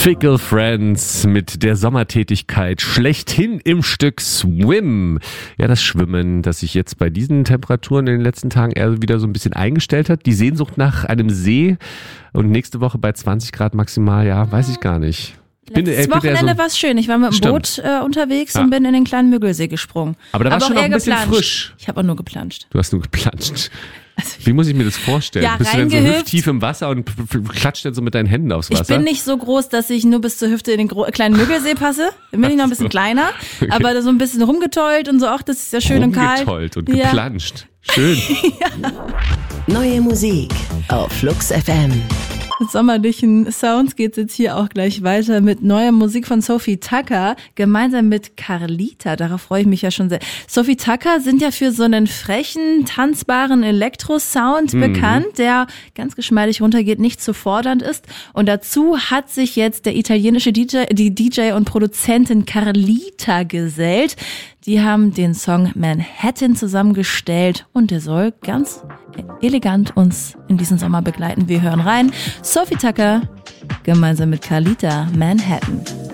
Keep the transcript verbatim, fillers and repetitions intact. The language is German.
Fickle Friends mit der Sommertätigkeit schlechthin im Stück Swim. Ja, das Schwimmen, das sich jetzt bei diesen Temperaturen in den letzten Tagen eher wieder so ein bisschen eingestellt hat. Die Sehnsucht nach einem See und nächste Woche bei zwanzig Grad maximal, ja, weiß ich gar nicht. Ich bin, Letztes ich bin Wochenende so, war es schön. Ich war mit dem Stimmt. Boot äh, unterwegs Ja. und bin in den kleinen Müggelsee gesprungen. Aber da war Aber schon auch noch ein eher bisschen geplanscht. frisch. Ich habe auch nur geplanscht. Du hast nur geplanscht. Wie muss ich mir das vorstellen? Ja, Bist du denn so reingehüpft. hüfttief im Wasser und p- p- klatscht dann so mit deinen Händen aufs Wasser? Ich bin nicht so groß, dass ich nur bis zur Hüfte in den gro- kleinen Müggelsee passe. Dann bin ich noch ein bisschen kleiner. Aber da so ein bisschen rumgetollt und so, ach, das ist ja schön und kalt. Rumgetollt und Ja. geplanscht. Schön. Neue Musik auf Flux F M. Mit sommerlichen Sounds geht's jetzt hier auch gleich weiter mit neuer Musik von Sophie Tucker, gemeinsam mit Carlita. Darauf freue ich mich ja schon sehr. Sophie Tucker sind ja für so einen frechen, tanzbaren Elektro-Sound mhm. bekannt, der ganz geschmeidig runtergeht, nicht zu fordernd ist. Und dazu hat sich jetzt der italienische D J, die D J und Produzentin Carlita gesellt. Die haben den Song Manhattan zusammengestellt und der soll ganz elegant uns in diesen Sommer begleiten. Wir hören rein. Sophie Tucker gemeinsam mit Carlita, Manhattan.